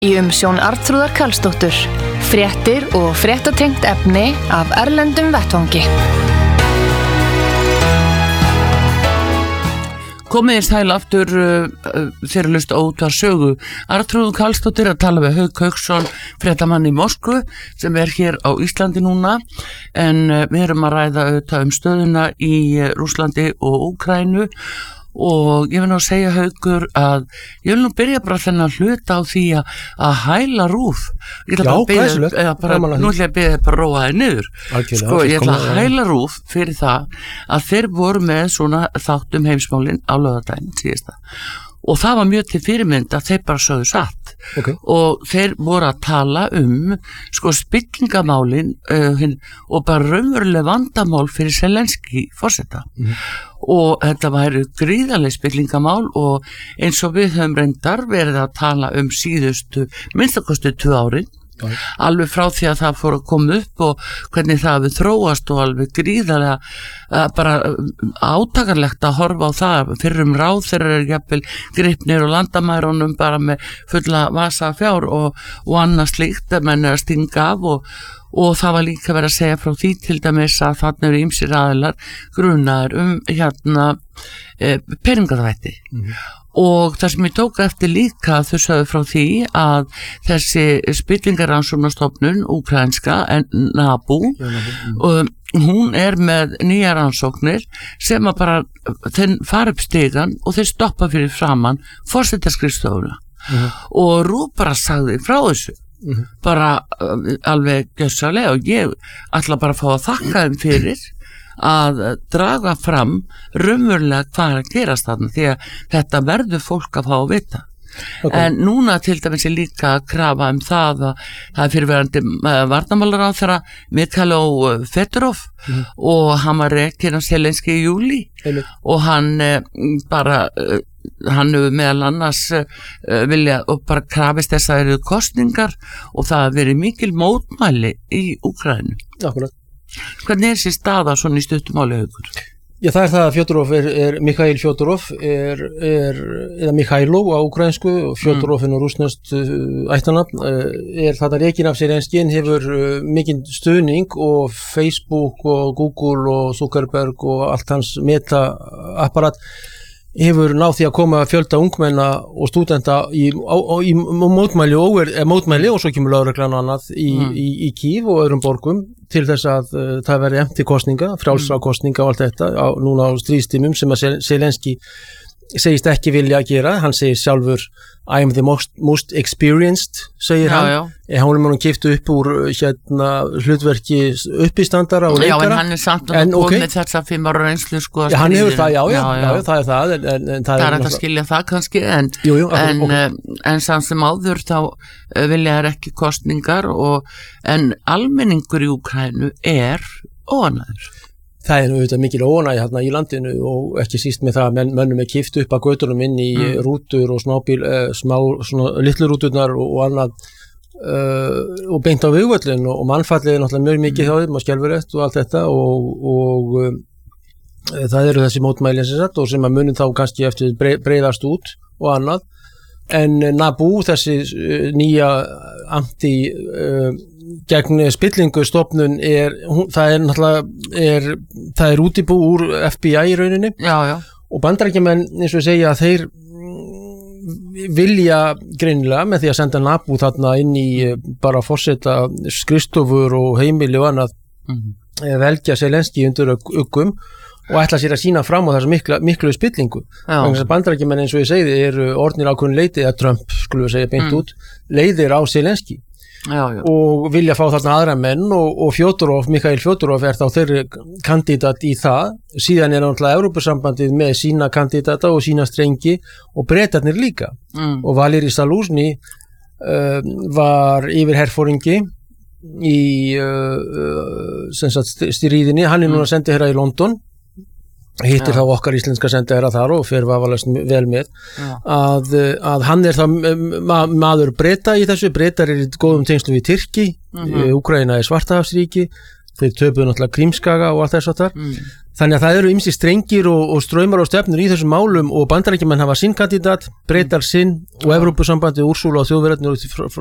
Í umsjón Arnþrúðar Karlsdóttur. Fréttir og fréttatengt efni af erlendum vettvangi. Komið sæl aftur þegar hlusta á Útvarp Sögu. Arnþrúður Karlsdóttir að tala við Hauk Hauksson, fréttamann í Moskvu, sem hér á Íslandi núna, en við erum að ræða auðvitað stöðuna í Rússlandi og Úkraínu. Og ég vil nú segja, Haukur, að ég vil nú byrja bara þennan hluta á því að hæla RÚV. Nú ætla ég að byrja bara að róa þér niður. Sko, ég ætla að hæla RÚV fyrir það að þeir voru með svona þáttum heimsmálin á laugardaginn síðasta. Og það var mjög til fyrirmynd að þeir bara sögðu satt. Og þeir voru að tala spillingamálin og bara raunveruleg vandamál fyrir Zelenský forseta. Og þetta væri gríðarleg spillingamál og eins og við höfum reyndar verið að tala síðustu minnstakosti 2 árin. Alveg frá því að það fór að koma upp og hvernig það hefur þróast og alveg gríðarlega bara átakarlegt að horfa á það. Fyrrum ráðherrar jafnvel gripnir og landamærunum bara með fulla vasa fjár og annað slíkt að menn að stinga af og það var líka verið að segja frá því til dæmis að þarna eru ýmsir aðilar grunaðir peningaþvætti. Og það sem ég tók eftir líka, þau sögðu frá því að þessi spillingarannsóknarstofnun úkraínska NABU, hún með nýjar rannsóknir sem að bara þeir fara upp stigann og þeir stoppa fyrir framann forsetaskrifstofuna. Og RÚV bara sagði frá þessu. Bara alveg gjörsamlega og ég ætla bara að fá að þakka þeim fyrir að draga fram raunverulega hvað að gerast þarna því að þetta verður fólk að fá að vita. En núna til dæmis líka að krafa það að það fyrirverandi varnarmálaráðherra Mikhailo Fedorov og hann var rekinn af Zelenský í júlí og hann hefur meðal annars vilja og bara krafist þess að eru kosningar og það hefur verið mikil mótmæli í Úkraínu. Akkurat. Hvernig þessi staða svona í stuttumáli, Haukur? Já, það það að Fjodorov Mikhail Fjodorov eða Mikhailo á ukrainsku og Fjodorov rússneskt ættarnafn þarna rekinn af Zelenský, hefur mikinn stuðning og Facebook og Google og Zuckerberg og allt hans meta-apparat hefur náð því að koma fjölda ungmenna og stúdenta í mótmæli og svo kemur lögreglan annað í Kyiv og öðrum borgum til þess að það verði efnt til kosninga, frjálsra kosninga og allt þetta núna á stríðstímum sem að Zelenský segist ekki vilja að gera. Hann segir sjálfur I am the most experienced, segir hann. Hann keypt upp úr hlutverki uppistandara og leikara. Já, en hann samt að komið þessa 5 ára reynslu sko að hann hefur það, já, það það. Það hægt að skilja það kannski, en samt sem áður þá vilja þær ekki kostningar en almenningur í Úkraínu óánægður. Það auðvitað mikil óánægja hérna í landinu og ekki síst með það að mönnum keypt upp að götunum inn í rútur og svona litlu rúturnar og annað og beint á vigvöllin og mannfallið náttúrulega mjög mikið hjá þeim og skelfilegt og allt þetta og það eru þessi mótmæli og sem að munum þá kannski eftir breiðast út og annað en NABU, þessi nýja gegn spillingu stofnun það er útibú úr FBI í rauninni og Bandaríkjamenn eins og segja að þeir vilja greinilega með því að senda NABU þarna inn í bara forseta skrifstofur og heimili og annað velja Zelenský undir uggum og ætla sér að sína fram á þessu miklu spillingu. Bandaríkjamenn eins og ég segi eru orðnir ákveðin leiti að Trump skulum við segja beint út leiðir á Zelenský og vilja fá þarna aðra menn og Mikhail Fjodorov þá þeirri kandidat í það. Síðan náttúrulega Evrópusambandið með sína kandidata og sína strengi og Bretarnir líka og Valeri Zaluzhny var yfirherforingi í stríðinni, hann núna sendiherra í London hittir þá okkar íslenska sendiherra þar og fer vafalaust vel með að hann þá maður Breta í þessu. Bretar í góðum tengslum við Tyrki, Úkraína Svartahafsríki, þeir töpuðu náttúrulega Krímskaga og allt þess að þar. Þannig að það eru ýmsir strengir og straumar og stefnur í þessum málum og Bandaríkjamenn hafa sinn kandidat, Bretar sinn og Evrópusambandið Úrsúla og Þjóðverjarnir